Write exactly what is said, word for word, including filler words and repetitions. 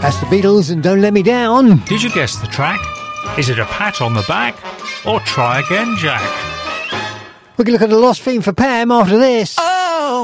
That's the Beatles and Don't Let Me Down. Did you guess the track? Is it a pat on the back or try again, Jack? We can look at the lost theme for Pam after this. Oh.